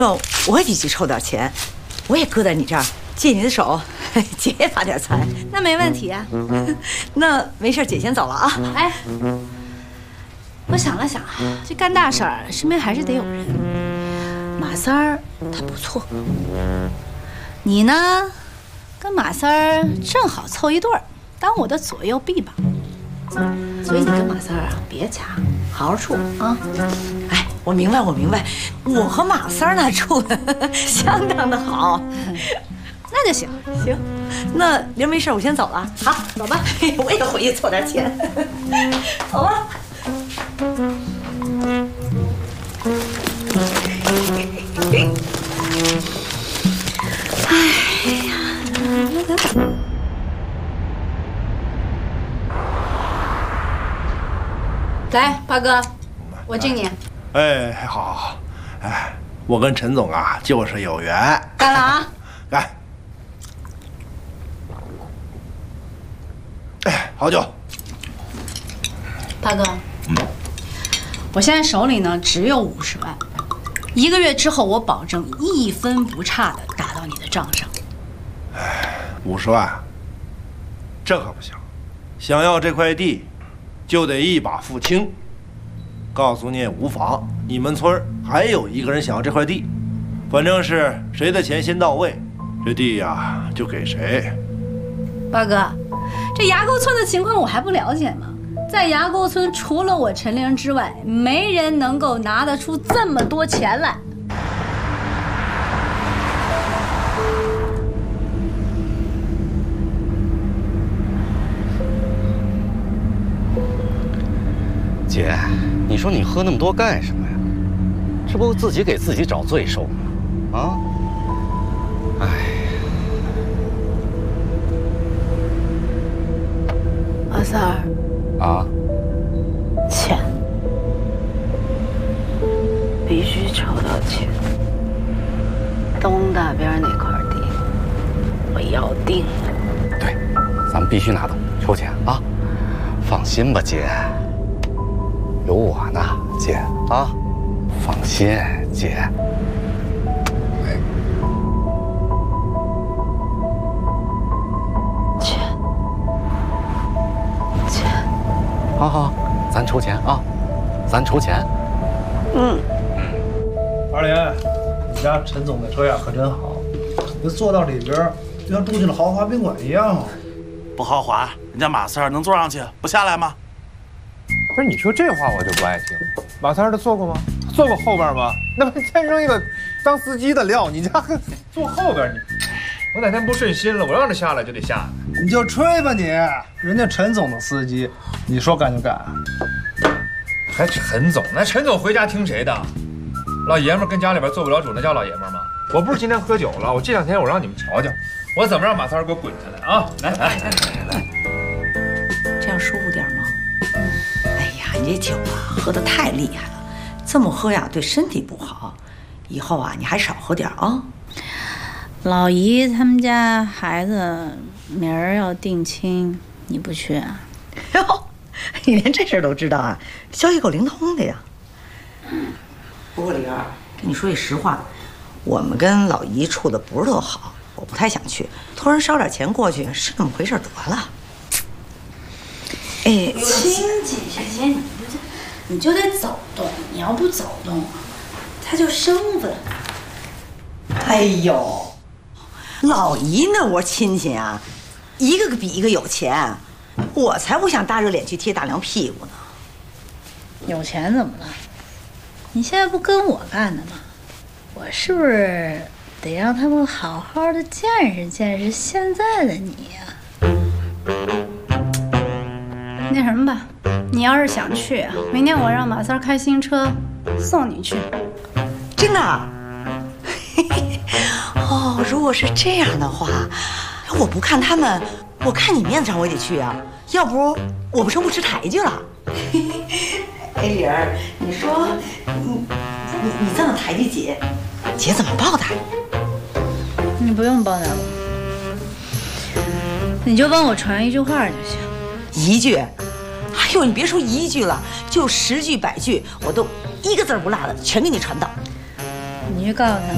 我也急急筹点钱，我也搁在你这儿，借你的手，姐也发点财。 那没问题啊。 那没事，姐先走了啊。 哎，我想了想，这干大事儿身边还是得有人。马三儿他不错，你呢，跟马三儿正好凑一对儿，当我的左右臂膀。所以你跟马三儿啊，别掐，好好处啊。 哎，我明白，我和马三儿那处的相当的好。 那就行。 行，那玲没事，我先走了。好，走吧。我也回去凑点钱。走吧。哎呀， 来，八哥，我敬你。 哎，好，哎，我跟陈总啊就是有缘。 干了啊！ 干！哎，好酒。 八哥，我现在手里呢只有50万，1个月之后我保证1分不差的打到你的账上。 哎，50万，这可不行。想要这块地，就得一把付清。告诉你也无妨，你们村还有一个人想要这块地，反正是谁的钱先到位，这地呀就给谁。 八哥，这崖沟村的情况我还不了解吗？在崖沟村，除了我陈玲之外，没人能够拿得出这么多钱来。 姐，你说你喝那么多干什么呀？这不自己给自己找罪受吗？啊！哎。 马三儿。 啊。 钱。必须筹到钱。东大边那块地，我要定了。 对，咱们必须拿到，筹钱啊！放心吧，姐。有我呢，姐啊，放心，姐。 钱， 好好，咱筹钱啊，咱筹钱。 二莲，你家陈总的车呀可真好，这坐到里边就像住进了豪华宾馆一样。 不豪华，人家马三能坐上去，不下来吗？ 不是你说这话我就不爱听。马三他坐过吗？坐过后边吗？那不天生一个当司机的料，你这坐后边你。我哪天不顺心了，我让他下来就得下来。 你就吹吧你，人家陈总的司机，你说干就干。 还陈总？那陈总回家听谁的？老爷们跟家里边做不了主，那叫老爷们吗？我不是今天喝酒了，我这2天我让你们瞧瞧，我怎么让马三给我滚下来啊！来， 这样舒服点吗？哎呀，你这酒啊喝得太厉害了，这么喝呀对身体不好，以后啊你还少喝点啊。 老姨他们家孩子明儿要定亲，你不去啊？ 哟，你连这事都知道啊？消息够灵通的呀。不过李二，跟你说句实话，我们跟老姨处的不是特好，我不太想去，托人捎点钱过去是那么回事得了。哎， 亲戚之间你就得走动，你要不走动，他就生分。 哎呦，老姨那窝亲戚啊，一个个比一个有钱，我才不想大热脸去贴大凉屁股呢。 有钱怎么了？你现在不跟我干的吗？我是不是得让他们好好的见识见识现在的你呀？那什么吧，你要是想去，明天我让马三开新车送你去。 真的？哦，如果是这样的话，我不看他们，我看你面子上我也得去啊，要不我不成不识抬举了。哎，玲儿，你说你这么抬举姐，姐怎么报答你？ 你不用报答我，你就帮我传一句话就行。 一句？哎呦，你别说一句了，就10句100句，我都一个字不落的全给你传到。 你去告诉他们，